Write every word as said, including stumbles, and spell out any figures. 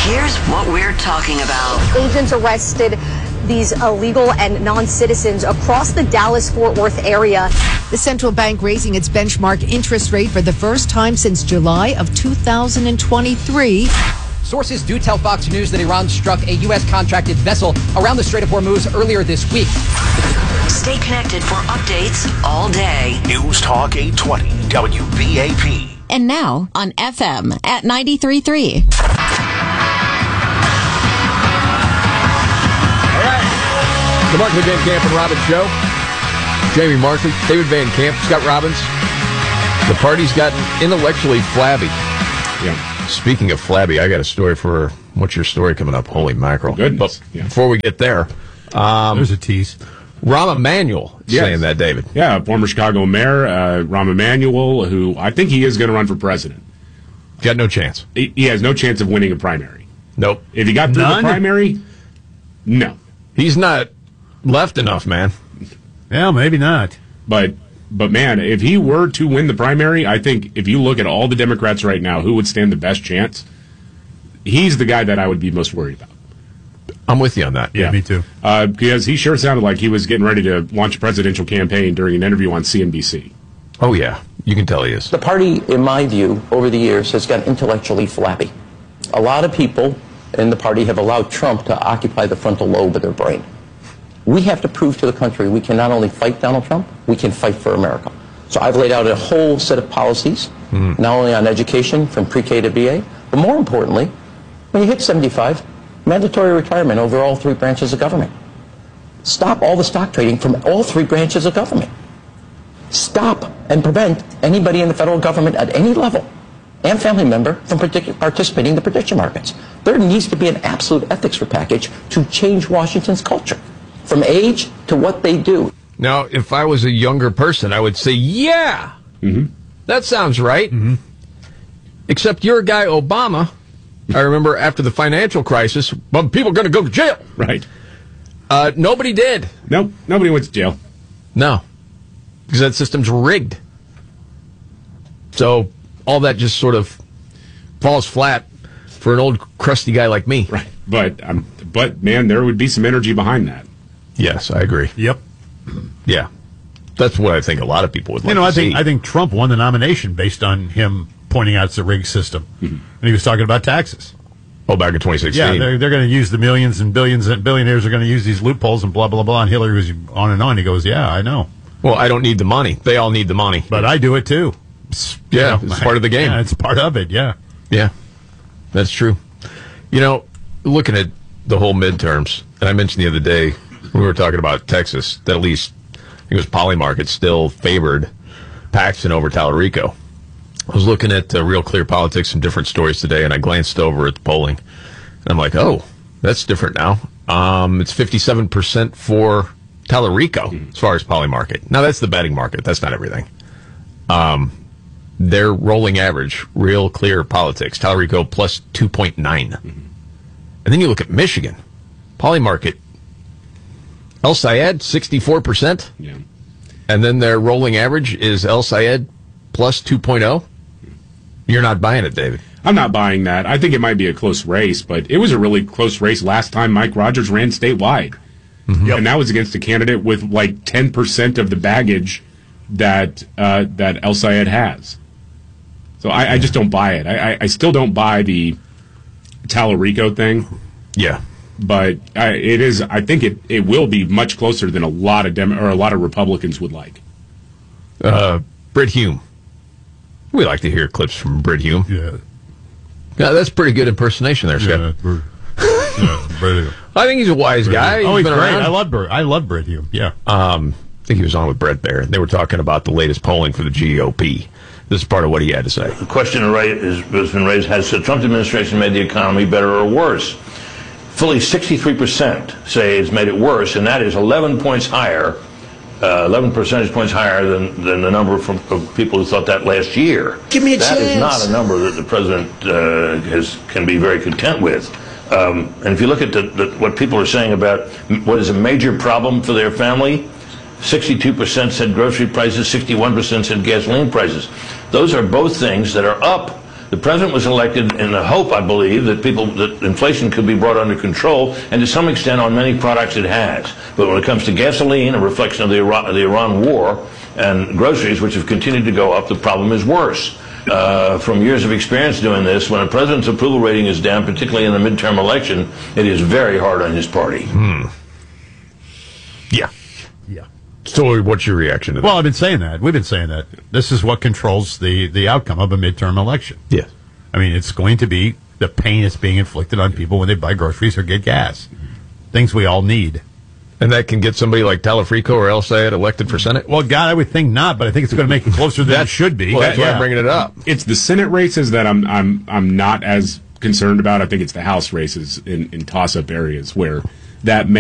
here's what we're talking about. Agents arrested these illegal and non-citizens across the Dallas-Fort Worth area. The central bank raising its benchmark interest rate for the first time since July of two thousand twenty-three. Sources do tell Fox News that Iran struck a U S contracted vessel around the Strait of Hormuz earlier this week. Stay connected for updates all day. News Talk eight twenty W B A P. And now on F M at ninety-three point three. The Markley Van Camp and Robbins Show. Jamie Markley, David Van Camp, Scott Robbins. The party's gotten intellectually flabby. Yeah. Speaking of flabby, I got a story for. What's your story coming up? Holy mackerel! Goodness. But yeah. Before we get there, um, there's a tease. Rahm Emanuel yes. saying that, David. Yeah, former Chicago mayor uh, Rahm Emanuel, who I think he is going to run for president. Got no chance. He, he has no chance of winning a primary. Nope. If he got through None? the primary, no. He's not left enough, man. Yeah, maybe not. But, but man, if he were to win the primary, I think if you look at all the Democrats right now, who would stand the best chance, he's the guy that I would be most worried about. I'm with you on that. Yeah, me too. Uh, because he sure sounded like he was getting ready to launch a presidential campaign during an interview on C N B C. Oh, yeah. You can tell he is. The party, in my view, over the years has gotten intellectually flabby. A lot of people in the party have allowed Trump to occupy the frontal lobe of their brain. We have to prove to the country we can not only fight Donald Trump, we can fight for America. So I've laid out a whole set of policies, mm. not only on education from pre-K to B A, but more importantly, when you hit seventy-five, mandatory retirement over all three branches of government. Stop all the stock trading from all three branches of government. Stop and prevent anybody in the federal government at any level and family member from partic- participating in the prediction markets. There needs to be an absolute ethics package to change Washington's culture, from age to what they do. Now, if I was a younger person, I would say, yeah, mm-hmm. that sounds right. Mm-hmm. Except your guy, Obama, I remember after the financial crisis, well, people are going to go to jail. Right. Uh, nobody did. Nope. Nobody went to jail. No. Because that system's rigged. So all that just sort of falls flat for an old crusty guy like me. Right. But, um, but man, there would be some energy behind that. Yes, I agree. Yep. Yeah. That's what I think a lot of people would like you know, to I think see. I think Trump won the nomination based on him pointing out it's a rigged system. Mm-hmm. And he was talking about taxes. Oh, back in twenty sixteen. Yeah, they're, they're going to use the millions and billions and billionaires are going to use these loopholes and blah, blah, blah. And Hillary was on and on. He goes, yeah, I know. Well, I don't need the money. They all need the money. But I do it too. Yeah, you know, it's part of the game. Yeah, it's part of it, yeah. Yeah, that's true. You know, looking at the whole midterms, and I mentioned the other day when we were talking about Texas, that at least it was Polymarket still favored Paxton over Tallarico. I was looking at uh, Real Clear Politics and different stories today, and I glanced over at the polling, and I'm like, oh, that's different now. Um, it's fifty-seven percent for Tallarico as far as Polymarket. Now, that's the betting market. That's not everything. Um, their rolling average, Real Clear Politics, Tallarico plus two point nine. Mm-hmm. And then you look at Michigan, Polymarket, El Sayed, sixty-four percent. Yeah. And then their rolling average is El Sayed plus two point oh. You're not buying it, David. I'm not buying that. I think it might be a close race, but it was a really close race last time Mike Rogers ran statewide. Mm-hmm. Yep. And that was against a candidate with like ten percent of the baggage that uh, that El Sayed has. So I, yeah. I just don't buy it. I, I still don't buy the Tallarico thing. Yeah. But I, it is. I think it, it will be much closer than a lot of Dem- or a lot of Republicans would like. Uh, Britt Hume. We like to hear clips from Britt Hume. Yeah. Yeah, that's pretty good impersonation there, Scott. Yeah, Br- yeah, Britt Hume. I think he's a wise Britt guy. Hume. Oh, he's he's been great. around. I love Britt. I love Britt Hume. Yeah. Um, I think he was on with Brett Baer. They were talking about the latest polling for the G O P. This is part of what he had to say. The question has been raised: has the Trump administration made the economy better or worse? Fully sixty-three percent say it's made it worse, and that is eleven points higher, uh, eleven percentage points higher than, than the number from, of people who thought that last year. Give me a that chance. That is not a number that the president uh, has, can be very content with. Um, and if you look at the, the, what people are saying about what is a major problem for their family, sixty-two percent said grocery prices, sixty-one percent said gasoline prices. Those are both things that are up The president was elected in the hope, I believe, that people that inflation could be brought under control, and to some extent on many products it has. But when it comes to gasoline, a reflection of the Iran, the Iran war, and groceries, which have continued to go up, the problem is worse. Uh, from years of experience doing this, when a president's approval rating is down, particularly in the midterm election, it is very hard on his party. Hmm. Yeah. Yeah. So what's your reaction to that? Well, I've been saying that. We've been saying that. This is what controls the, the outcome of a midterm election. Yes. I mean, it's going to be the pain that's being inflicted on people when they buy groceries or get gas. Things we all need. And that can get somebody like Talafrico or El Sayed elected for Senate? Well, God, I would think not, but I think it's going to make it closer than it should be. Well, that's why Yeah. I'm bringing it up. It's the Senate races that I'm I'm I'm not as concerned about. I think it's the House races in, in toss-up areas where that may